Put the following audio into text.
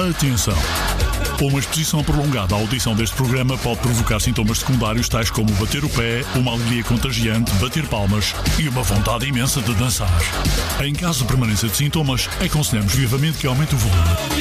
Atenção! Uma exposição prolongada à audição deste programa pode provocar sintomas secundários tais como bater o pé, uma alegria contagiante, bater palmas e uma vontade imensa de dançar. Em caso de permanência de sintomas, aconselhamos vivamente que aumente o volume.